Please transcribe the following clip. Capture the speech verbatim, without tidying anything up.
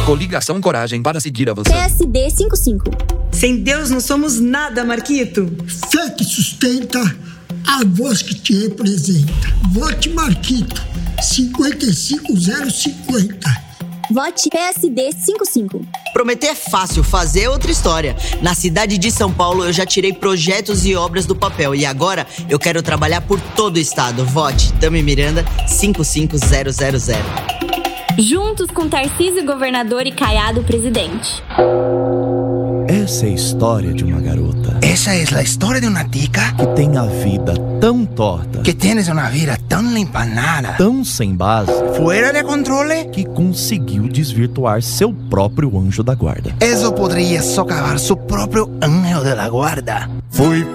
Coligação Coragem para seguir avançando. P S D cinquenta e cinco. Sem Deus não somos nada, Marquito. Fé que sustenta, a voz que te representa. Vote Marquito, cinquenta e cinco zero cinquenta. Vote P S D cinquenta e cinco. Prometer é fácil, fazer é outra história. Na cidade de São Paulo eu já tirei projetos e obras do papel e agora eu quero trabalhar por todo o estado. Vote Tami Miranda cinco cinco zero zero zero. Juntos com Tarcísio Governador e Caiado Presidente. Essa é a história de uma garota. Esa es la historia de una tica que tem a vida tão torta, que tienes una vida tan limpanada, tão sem base, fuera de controle, que conseguiu desvirtuar seu próprio anjo da guarda. eso podría socavar su propio ángel de la guarda. Foi